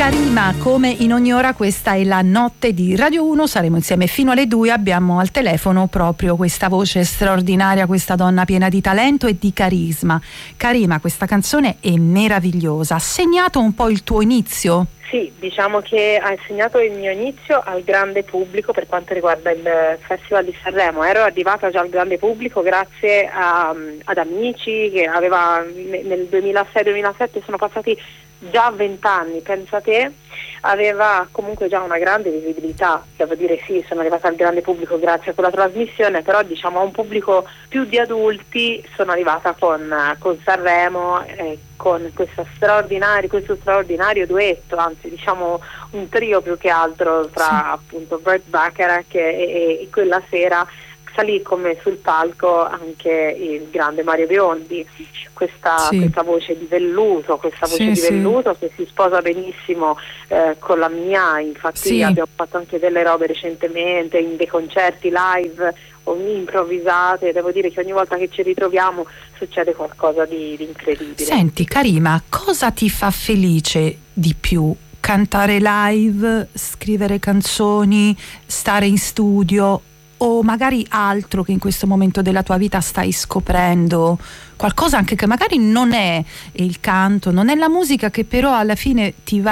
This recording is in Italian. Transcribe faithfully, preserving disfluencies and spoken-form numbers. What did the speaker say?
Karima, come in ogni ora questa è la notte di Radio uno, saremo insieme fino alle due, abbiamo al telefono proprio questa voce straordinaria, questa donna piena di talento e di carisma. Karima, questa canzone è meravigliosa, ha segnato un po' il tuo inizio? Sì, diciamo che ha insegnato il mio inizio al grande pubblico per quanto riguarda il Festival di Sanremo. Ero arrivata già al grande pubblico grazie a, ad amici che aveva nel duemilasei duemilasette, sono passati già vent'anni, pensa te, aveva comunque già una grande visibilità, devo dire sì, sono arrivata al grande pubblico grazie a quella trasmissione, però diciamo a un pubblico più di adulti sono arrivata con, con Sanremo, eh, con questo straordinario, questo straordinario duetto, anzi diciamo un trio più che altro tra sì. appunto Burt Bacharach e, e, e quella sera salì come sul palco anche il grande Mario Biondi, questa, sì. questa voce di velluto, questa voce sì, di velluto sì. che si sposa benissimo eh, con la mia, infatti sì. abbiamo fatto anche delle robe recentemente in dei concerti live improvvisate, devo dire che ogni volta che ci ritroviamo succede qualcosa di, di incredibile. Senti Karima, cosa ti fa felice di più? Cantare live, scrivere canzoni, stare in studio o magari altro che in questo momento della tua vita stai scoprendo? Qualcosa anche che magari non è il canto, non è la musica, che però alla fine ti va